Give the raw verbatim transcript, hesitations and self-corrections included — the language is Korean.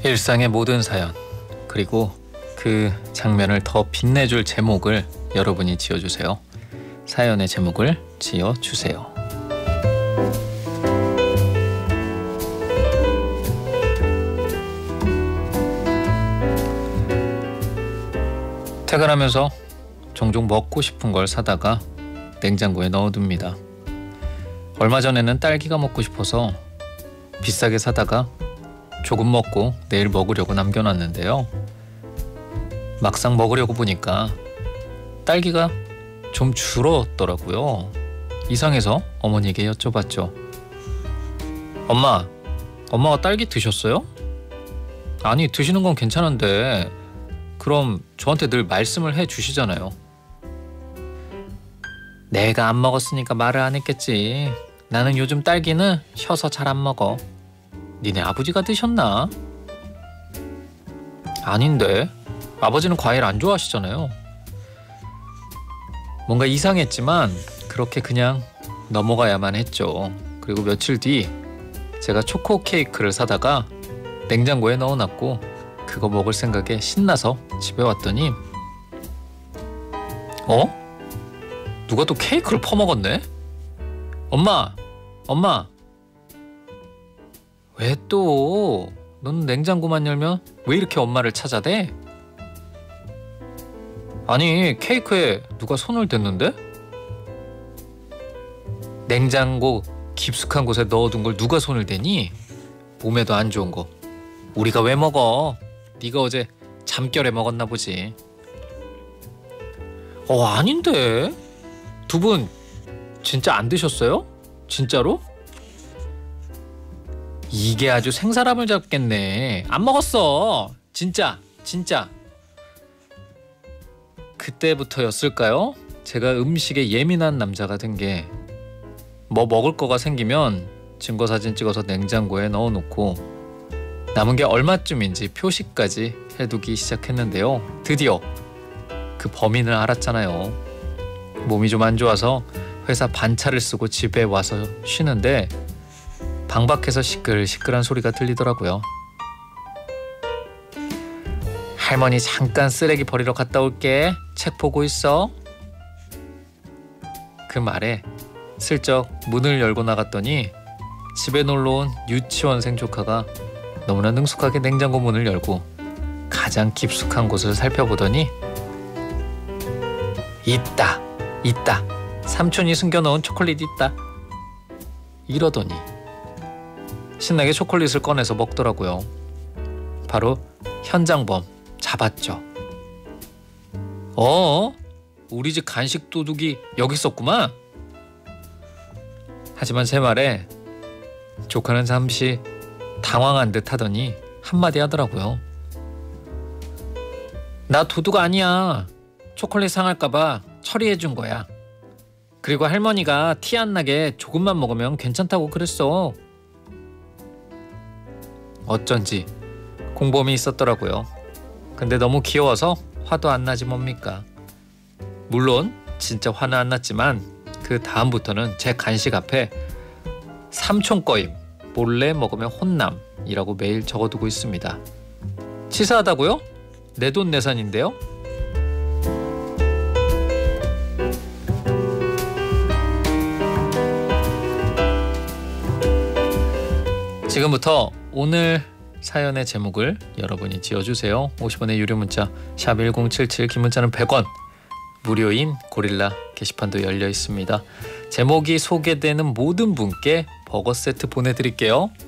일상의 모든 사연, 그리고 그 장면을 더 빛내줄 제목을 여러분이 지어주세요. 사연의 제목을 지어주세요. 퇴근하면서 종종 먹고 싶은 걸 사다가 냉장고에 넣어둡니다. 얼마 전에는 딸기가 먹고 싶어서 비싸게 사다가 조금 먹고 내일 먹으려고 남겨놨는데요. 막상 먹으려고 보니까 딸기가 좀 줄었더라고요. 이상해서 어머니에게 여쭤봤죠. 엄마, 엄마가 딸기 드셨어요? 아니, 드시는 건 괜찮은데 그럼 저한테 늘 말씀을 해주시잖아요. 내가 안 먹었으니까 말을 안 했겠지. 나는 요즘 딸기는 셔서 잘 안 먹어. 니네 아버지가 드셨나? 아닌데, 아버지는 과일 안 좋아하시잖아요. 뭔가 이상했지만 그렇게 그냥 넘어가야만 했죠. 그리고 며칠 뒤 제가 초코 케이크를 사다가 냉장고에 넣어놨고 그거 먹을 생각에 신나서 집에 왔더니 어? 누가 또 케이크를 퍼먹었네? 엄마! 엄마! 왜 또? 넌 냉장고만 열면 왜 이렇게 엄마를 찾아대? 아니, 케이크에 누가 손을 댔는데? 냉장고 깊숙한 곳에 넣어둔 걸 누가 손을 대니? 몸에도 안 좋은 거 우리가 왜 먹어? 네가 어제 잠결에 먹었나 보지. 어, 아닌데? 두 분 진짜 안 드셨어요? 진짜로? 이게 아주 생사람을 잡겠네. 안 먹었어. 진짜 진짜. 그때부터였을까요? 제가 음식에 예민한 남자가 된 게. 뭐 먹을 거가 생기면 증거사진 찍어서 냉장고에 넣어놓고 남은 게 얼마쯤인지 표시까지 해두기 시작했는데요. 드디어 그 범인을 알았잖아요. 몸이 좀 안 좋아서 회사 반차를 쓰고 집에 와서 쉬는데 방 밖에서 시끌시끌한 소리가 들리더라고요. 할머니 잠깐 쓰레기 버리러 갔다 올게. 책 보고 있어. 그 말에 슬쩍 문을 열고 나갔더니 집에 놀러온 유치원생 조카가 너무나 능숙하게 냉장고 문을 열고 가장 깊숙한 곳을 살펴보더니 있다, 있다. 삼촌이 숨겨놓은 초콜릿 있다. 이러더니 신나게 초콜릿을 꺼내서 먹더라고요. 바로 현장범 잡았죠. 어? 우리 집 간식 도둑이 여기 있었구만. 하지만 제 말에 조카는 잠시 당황한 듯 하더니 한마디 하더라고요. 나 도둑 아니야. 초콜릿 상할까봐 처리해 준 거야. 그리고 할머니가 티 안 나게 조금만 먹으면 괜찮다고 그랬어. 어쩐지 공범이 있었더라고요. 근데 너무 귀여워서 화도 안 나지 뭡니까. 물론 진짜 화는 안 났지만 그 다음부터는 제 간식 앞에 삼촌 거임, 몰래 먹으면 혼남이라고 매일 적어두고 있습니다. 치사하다고요? 내돈내산인데요. 지금부터 오늘 사연의 제목을 여러분이 지어주세요. 오십 원의 유료 문자 샵 일공칠칠, 긴 문자는 백 원, 무료인 고릴라 게시판도 열려 있습니다. 제목이 소개되는 모든 분께 버거 세트 보내드릴게요.